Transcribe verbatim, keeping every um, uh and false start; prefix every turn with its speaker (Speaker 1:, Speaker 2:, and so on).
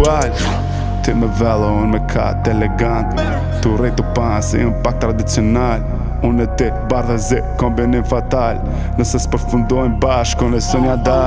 Speaker 1: festival. Ti me vello, unë me kat elegant. Tu rejt të pan si në pak tradicional. Unë e ti, bardha zi, kombinim fatal. Nëse s'përfundojnë bashkë, unë e sënja dal.